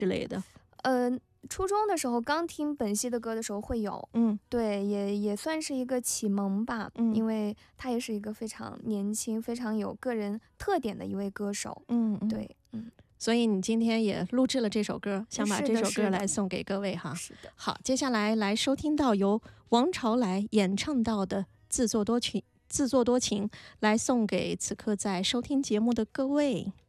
之类的？ 初中的时候刚听本兮的歌的时候会有，对，也算是一个启蒙吧，因为他也是一个非常年轻、非常有个人特点的一位歌手，对， 所以你今天也录制了这首歌，想把这首歌来送给各位哈。 是的。 好，接下来来收听到由王朝来演唱到的自作多情，来送给此刻在收听节目的各位。